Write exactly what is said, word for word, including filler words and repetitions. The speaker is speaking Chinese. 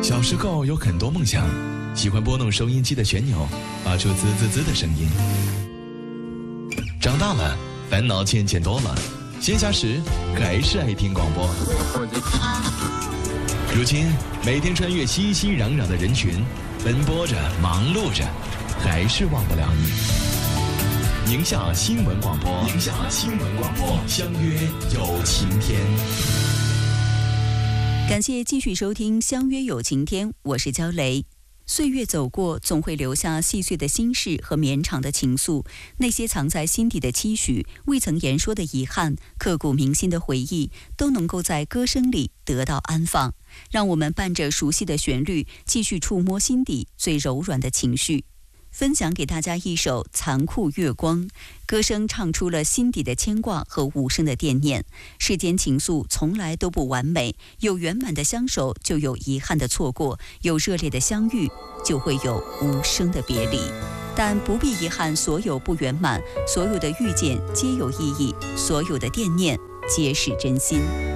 小时候有很多梦想，喜欢拨弄收音机的旋钮，发出滋滋滋的声音。长大了，烦恼渐渐多了，闲暇时还是爱听广播。如今，每天穿越熙熙攘攘的人群，奔波着，忙碌着，还是忘不了你。宁夏新闻广播，宁夏新闻广播，相约有晴天。 感谢继续收听《相约有晴天》，我是焦雷。岁月走过，总会留下细碎的心事和绵长的情愫，那些藏在心底的期许，未曾言说的遗憾，刻骨铭心的回忆，都能够在歌声里得到安放。让我们伴着熟悉的旋律，继续触摸心底最柔软的情绪。分享给大家一首《残酷月光》，歌声唱出了心底的牵挂和无声的惦念。世间情愫从来都不完美，有圆满的相守，就有遗憾的错过；有热烈的相遇，就会有无声的别离。但不必遗憾所有不圆满，所有的遇见皆有意义，所有的惦念皆是真心。